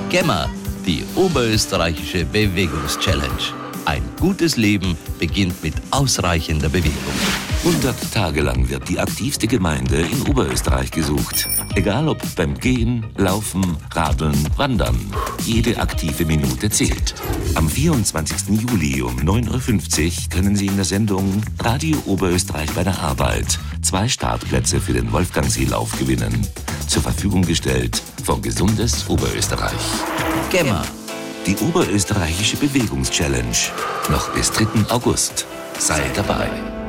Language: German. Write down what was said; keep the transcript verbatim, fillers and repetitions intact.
Gemma, die oberösterreichische Bewegungschallenge. Ein gutes Leben beginnt mit ausreichender Bewegung. hundert Tage lang wird die aktivste Gemeinde in Oberösterreich gesucht. Egal ob beim Gehen, Laufen, Radeln, Wandern. Jede aktive Minute zählt. Am vierundzwanzigsten Juli um neun Uhr fünfzig können Sie in der Sendung Radio Oberösterreich bei der Arbeit zwei Startplätze für den Wolfgangseelauf gewinnen. Zur Verfügung gestellt von Gesundes Oberösterreich. Gemma. Die oberösterreichische Bewegungschallenge. Noch bis dritten August. Sei dabei.